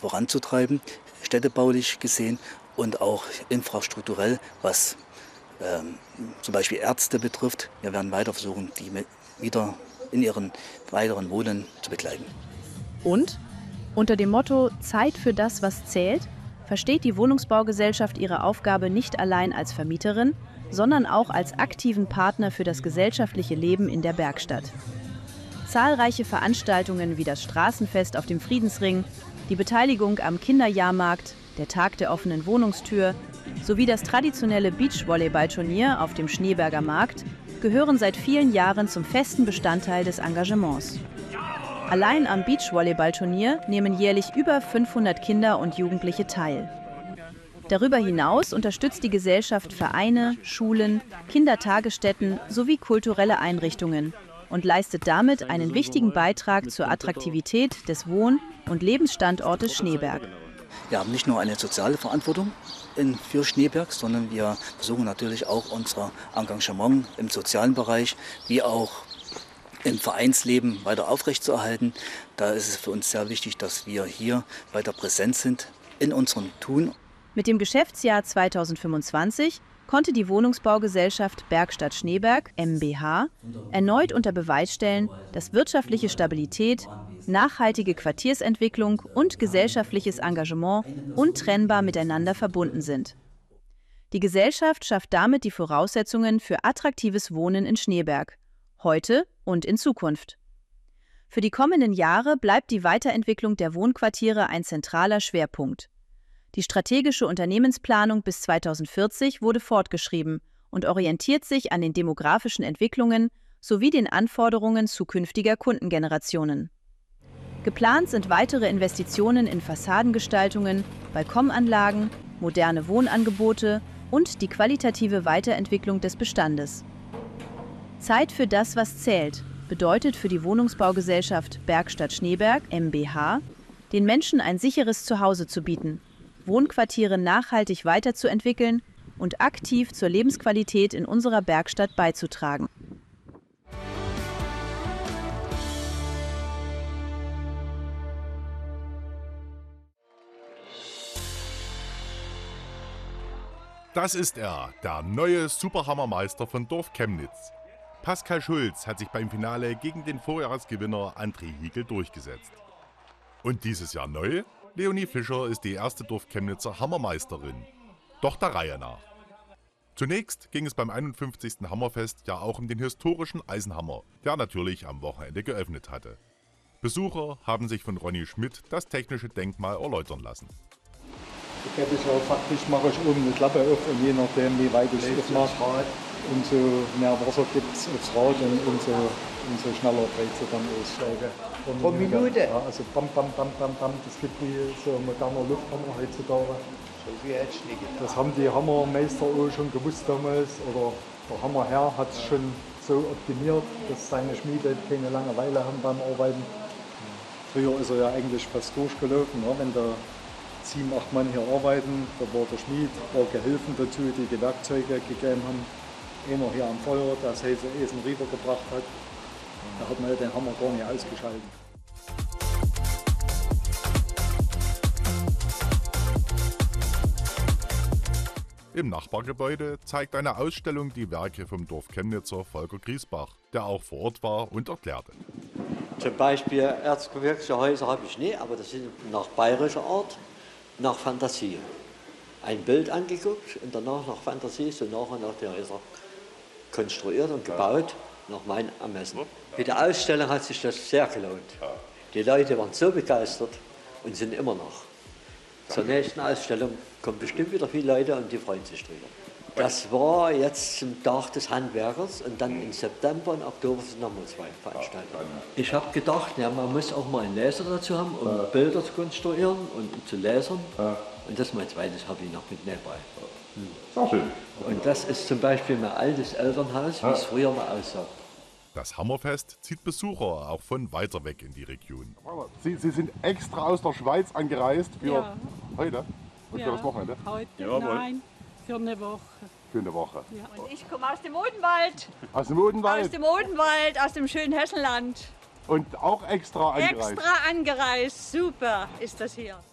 voranzutreiben, städtebaulich gesehen und auch infrastrukturell, was zum Beispiel Ärzte betrifft. Wir werden weiter versuchen, die wieder in ihren weiteren Wohnen zu begleiten. Und unter dem Motto Zeit für das, was zählt, versteht die Wohnungsbaugesellschaft ihre Aufgabe nicht allein als Vermieterin, sondern auch als aktiven Partner für das gesellschaftliche Leben in der Bergstadt. Zahlreiche Veranstaltungen wie das Straßenfest auf dem Friedensring, die Beteiligung am Kinderjahrmarkt, der Tag der offenen Wohnungstür sowie das traditionelle Beachvolleyballturnier auf dem Schneeberger Markt gehören seit vielen Jahren zum festen Bestandteil des Engagements. Allein am Beachvolleyballturnier nehmen jährlich über 500 Kinder und Jugendliche teil. Darüber hinaus unterstützt die Gesellschaft Vereine, Schulen, Kindertagesstätten sowie kulturelle Einrichtungen und leistet damit einen wichtigen Beitrag zur Attraktivität des Wohn- und Lebensstandortes Schneeberg. Wir haben nicht nur eine soziale Verantwortung für Schneeberg, sondern wir versuchen natürlich auch unser Engagement im sozialen Bereich wie auch im Vereinsleben weiter aufrechtzuerhalten. Da ist es für uns sehr wichtig, dass wir hier weiter präsent sind in unserem Tun. Mit dem Geschäftsjahr 2025 konnte die Wohnungsbaugesellschaft Bergstadt Schneeberg mbH erneut unter Beweis stellen, dass wirtschaftliche Stabilität, nachhaltige Quartiersentwicklung und gesellschaftliches Engagement untrennbar miteinander verbunden sind. Die Gesellschaft schafft damit die Voraussetzungen für attraktives Wohnen in Schneeberg, heute und in Zukunft. Für die kommenden Jahre bleibt die Weiterentwicklung der Wohnquartiere ein zentraler Schwerpunkt. Die strategische Unternehmensplanung bis 2040 wurde fortgeschrieben und orientiert sich an den demografischen Entwicklungen sowie den Anforderungen zukünftiger Kundengenerationen. Geplant sind weitere Investitionen in Fassadengestaltungen, Balkonanlagen, moderne Wohnangebote und die qualitative Weiterentwicklung des Bestandes. Zeit für das, was zählt, bedeutet für die Wohnungsbaugesellschaft Bergstadt Schneeberg mbH, den Menschen ein sicheres Zuhause zu bieten, Wohnquartiere nachhaltig weiterzuentwickeln und aktiv zur Lebensqualität in unserer Bergstadt beizutragen. Das ist er, der neue Superhammermeister von Dorf Chemnitz. Pascal Schulz hat sich beim Finale gegen den Vorjahresgewinner André Hiegel durchgesetzt. Und dieses Jahr neu? Leonie Fischer ist die erste Dorf Chemnitzer Hammermeisterin. Doch der Reihe nach. Zunächst ging es beim 51. Hammerfest ja auch um den historischen Eisenhammer, der natürlich am Wochenende geöffnet hatte. Besucher haben sich von Ronny Schmidt das technische Denkmal erläutern lassen. Faktisch mache ich oben eine Klappe auf und je nachdem, wie weit ich es aufmache, umso mehr Wasser gibt es aufs Rad und umso schneller dreht sie dann aus. Pro Minute? Ja, also bam, bam, bam, bam, bam, das gibt wie so ein moderner Lufthammer heutzutage. So wie jetzt nicht. Das haben die Hammermeister auch schon gewusst damals, oder der Hammerherr hat es schon so optimiert, dass seine Schmiede keine Langeweile haben beim Arbeiten. Früher ist er ja eigentlich fast durchgelaufen, ne? Wenn da 7, 8 Mann hier arbeiten, da war der Schmied, war Gehilfen dazu, die die Werkzeuge gegeben haben. Einer hier am Feuer, der das heiße Eisen rübergebracht hat. Da hat man den Hammer gar nicht ausgeschaltet. Im Nachbargebäude zeigt eine Ausstellung die Werke vom Dorf-Chemnitzer Volker Griesbach, der auch vor Ort war und erklärte. Zum Beispiel erzgebirgische Häuser habe ich nicht, aber das sind nach bayerischer Art, nach Fantasie. Ein Bild angeguckt und danach nach Fantasie, so nach und nach die Häuser konstruiert und gebaut, nach meinem Ermessen. Für die Ausstellung hat sich das sehr gelohnt. Die Leute waren so begeistert und sind immer noch. Zur nächsten Ausstellung kommen bestimmt wieder viele Leute und die freuen sich drüber. Das war jetzt zum Tag des Handwerkers und dann im September und Oktober sind nochmal 2 Veranstaltungen. Ich habe gedacht, ja, man muss auch mal einen Laser dazu haben, um Bilder zu konstruieren und zu lasern. Und das ist mein zweites Hobby noch mit nebenbei. Sehr schön. Und das ist zum Beispiel mein altes Elternhaus, wie es früher mal aussah. Das Hammerfest zieht Besucher auch von weiter weg in die Region. Sie sind extra aus der Schweiz angereist für heute und ja, für das Wochenende? Heute, nein, für eine Woche. Für eine Woche. Ja. Und ich komme aus dem Odenwald. Aus dem Odenwald? Aus dem Odenwald, aus dem schönen Hessenland. Und auch extra angereist? Extra angereist, super ist das hier.